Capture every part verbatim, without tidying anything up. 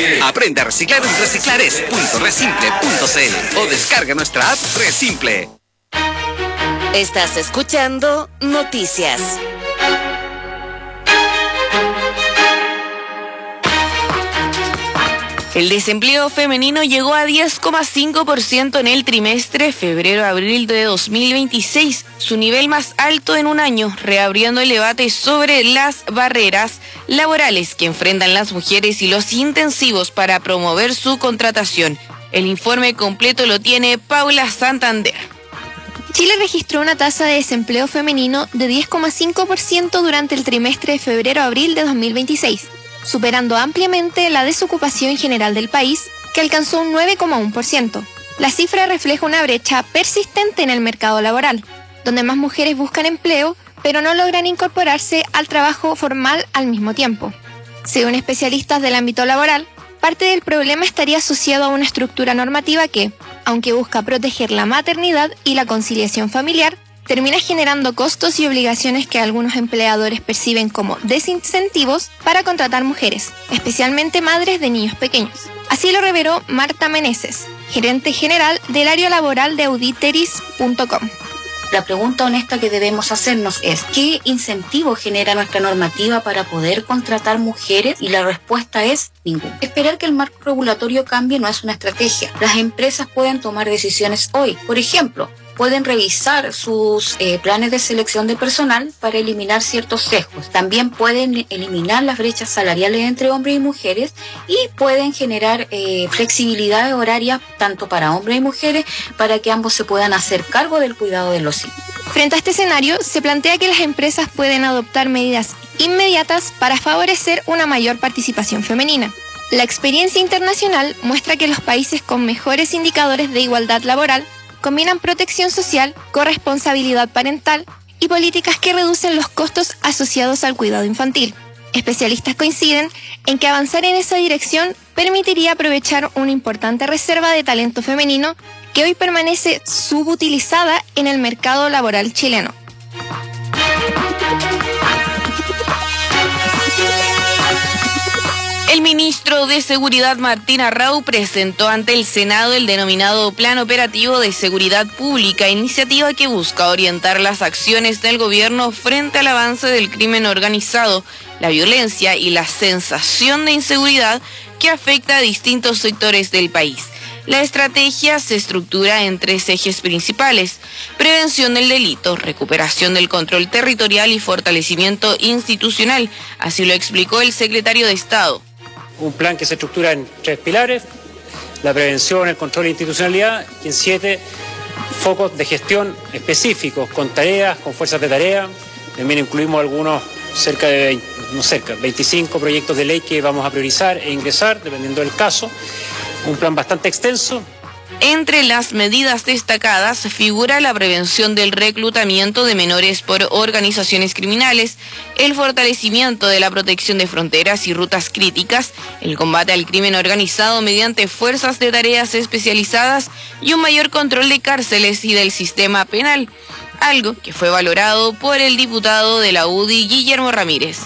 Aprende a reciclar en reciclares punto resimple punto cl o descarga nuestra app Resimple. Estás escuchando Noticias. El desempleo femenino llegó a diez coma cinco por ciento en el trimestre febrero-abril de dos mil veintiséis, su nivel más alto en un año, reabriendo el debate sobre las barreras laborales que enfrentan las mujeres y los intensivos para promover su contratación. El informe completo lo tiene Paula Santander. Chile registró una tasa de desempleo femenino de diez coma cinco por ciento durante el trimestre de febrero-abril de dos mil veintiséis. Superando ampliamente la desocupación general del país, que alcanzó un nueve coma uno por ciento. La cifra refleja una brecha persistente en el mercado laboral, donde más mujeres buscan empleo, pero no logran incorporarse al trabajo formal al mismo tiempo. Según especialistas del ámbito laboral, parte del problema estaría asociado a una estructura normativa que, aunque busca proteger la maternidad y la conciliación familiar, termina generando costos y obligaciones que algunos empleadores perciben como desincentivos para contratar mujeres, especialmente madres de niños pequeños. Así lo reveló Marta Meneses, gerente general del área laboral de auditeris punto com. La pregunta honesta que debemos hacernos es, ¿qué incentivo genera nuestra normativa para poder contratar mujeres? Y la respuesta es ninguno. Esperar que el marco regulatorio cambie no es una estrategia. Las empresas pueden tomar decisiones hoy. Por ejemplo, pueden revisar sus eh, planes de selección de personal para eliminar ciertos sesgos. También pueden eliminar las brechas salariales entre hombres y mujeres y pueden generar eh, flexibilidad horaria tanto para hombres y mujeres para que ambos se puedan hacer cargo del cuidado de los hijos. Frente a este escenario, se plantea que las empresas pueden adoptar medidas inmediatas para favorecer una mayor participación femenina. La experiencia internacional muestra que los países con mejores indicadores de igualdad laboral combinan protección social, corresponsabilidad parental y políticas que reducen los costos asociados al cuidado infantil. Especialistas coinciden en que avanzar en esa dirección permitiría aprovechar una importante reserva de talento femenino que hoy permanece subutilizada en el mercado laboral chileno. El ministro de Seguridad Martín Arrau presentó ante el Senado el denominado Plan Operativo de Seguridad Pública, iniciativa que busca orientar las acciones del gobierno frente al avance del crimen organizado, la violencia y la sensación de inseguridad que afecta a distintos sectores del país. La estrategia se estructura en tres ejes principales: prevención del delito, recuperación del control territorial y fortalecimiento institucional, así lo explicó el secretario de Estado. Un plan que se estructura en tres pilares: la prevención, el control e institucionalidad, y en siete focos de gestión específicos, con tareas, con fuerzas de tarea. También incluimos algunos, cerca de veinte, no cerca, veinticinco proyectos de ley que vamos a priorizar e ingresar, dependiendo del caso. Un plan bastante extenso. Entre las medidas destacadas figura la prevención del reclutamiento de menores por organizaciones criminales, el fortalecimiento de la protección de fronteras y rutas críticas, el combate al crimen organizado mediante fuerzas de tareas especializadas y un mayor control de cárceles y del sistema penal, algo que fue valorado por el diputado de la U D I, Guillermo Ramírez.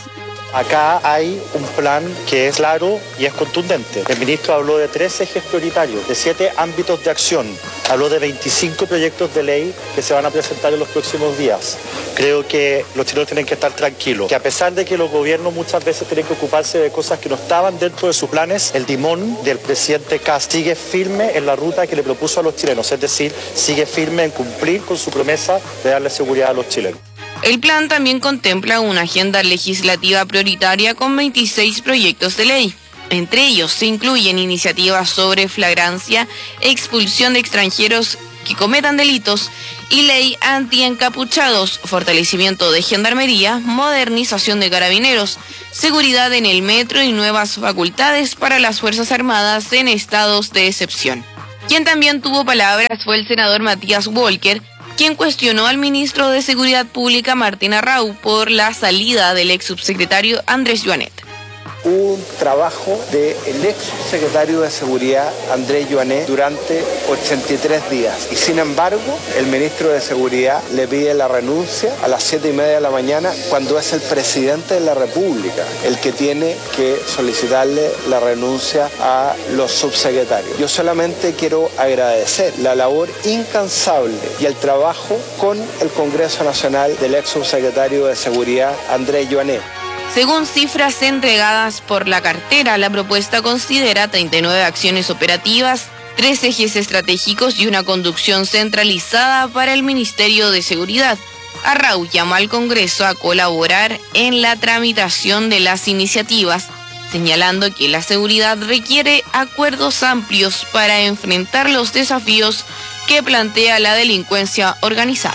Acá hay un plan que es claro y es contundente. El ministro habló de tres ejes prioritarios, de siete ámbitos de acción. Habló de veinticinco proyectos de ley que se van a presentar en los próximos días. Creo que los chilenos tienen que estar tranquilos, que a pesar de que los gobiernos muchas veces tienen que ocuparse de cosas que no estaban dentro de sus planes, el timón del presidente Kast sigue firme en la ruta que le propuso a los chilenos, es decir, sigue firme en cumplir con su promesa de darle seguridad a los chilenos. El plan también contempla una agenda legislativa prioritaria con veintiséis proyectos de ley. Entre ellos se incluyen iniciativas sobre flagrancia, expulsión de extranjeros que cometan delitos y ley anti-encapuchados, fortalecimiento de gendarmería, modernización de carabineros, seguridad en el metro y nuevas facultades para las Fuerzas Armadas en estados de excepción. Quien también tuvo palabras fue el senador Matías Walker, quien cuestionó al ministro de Seguridad Pública Martín Arrau por la salida del ex subsecretario Andrés Joanet. un trabajo del ex secretario de Seguridad, Andrés Joanet, durante ochenta y tres días. Y sin embargo, el ministro de Seguridad le pide la renuncia a las siete y media de la mañana cuando es el presidente de la República el que tiene que solicitarle la renuncia a los subsecretarios. Yo solamente quiero agradecer la labor incansable y el trabajo con el Congreso Nacional del ex subsecretario de Seguridad, Andrés Joanet. Según cifras entregadas por la cartera, la propuesta considera treinta y nueve acciones operativas, tres ejes estratégicos y una conducción centralizada para el Ministerio de Seguridad. Arrau llamó al Congreso a colaborar en la tramitación de las iniciativas, señalando que la seguridad requiere acuerdos amplios para enfrentar los desafíos que plantea la delincuencia organizada.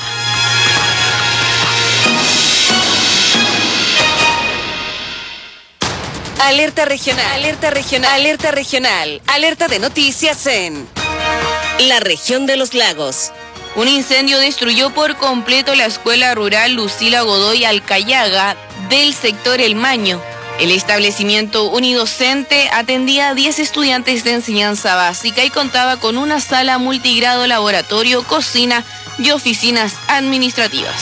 Alerta regional, alerta regional, alerta regional, alerta de noticias en la región de los lagos. Un incendio destruyó por completo la escuela rural Lucila Godoy Alcayaga del sector El Maño. El establecimiento unidocente atendía a diez estudiantes de enseñanza básica y contaba con una sala multigrado, laboratorio, cocina y oficinas administrativas.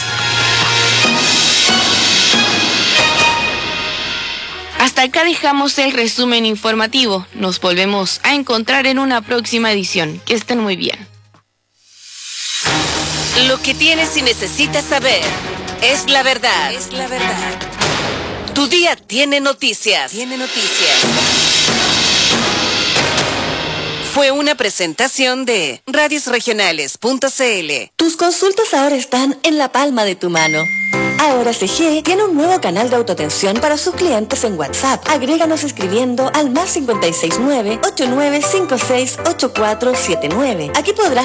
Hasta acá dejamos el resumen informativo. Nos volvemos a encontrar en una próxima edición. Que estén muy bien. Lo que tienes y necesitas saber es la verdad. Es la verdad. Tu día tiene noticias. Tiene noticias. Fue una presentación de radios regionales punto c l. Tus consultas ahora están en la palma de tu mano. Ahora C G tiene un nuevo canal de autoatención para sus clientes en WhatsApp. Agréganos escribiendo al más cinco seis nueve, ocho nueve cinco seis, ocho cuatro siete nueve. Aquí podrás